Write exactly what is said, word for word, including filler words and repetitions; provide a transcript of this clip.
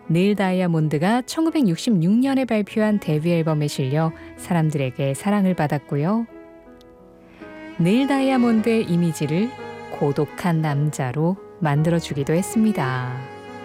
닐 다이아몬드가 천구백육십육 년에 발표한 데뷔 앨범에 실려 사람들에게 사랑을 받았고요. 닐 다이아몬드의 이미지를 고독한 남자로 만들어주기도 했습니다.